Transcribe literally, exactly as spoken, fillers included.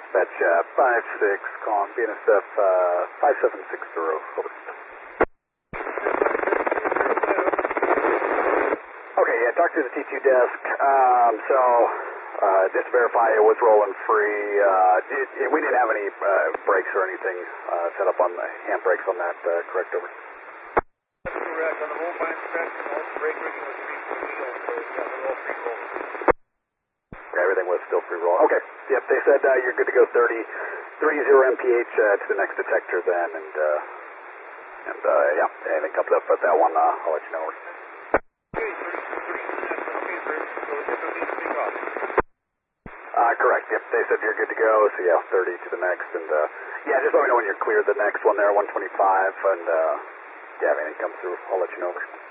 Dispatch uh, five six, calling B N S F uh, five seven six zero. Over. Okay, yeah, talk to the T two desk. Um, so, uh, just to verify it was rolling free. Uh, did, we didn't have any uh, brakes or anything uh, set up on the hand brakes on that, uh, correct? Over. That's correct. On the roll by inspection, all the brake rigging was free for wheel, so it's got all free roll. Okay, everything was still free roll. Okay, yep, they said uh, you're good to go thirty, thirty M P H uh, to the next detector then, and, uh, and uh, yeah, anything comes up with that one, uh, I'll let you know. Uh, correct, yep, they said you're good to go, so yeah, thirty to the next, and uh, yeah, just let me know when you're cleared the next one there, one twenty-five, and uh, yeah, if anything comes through, I'll let you know.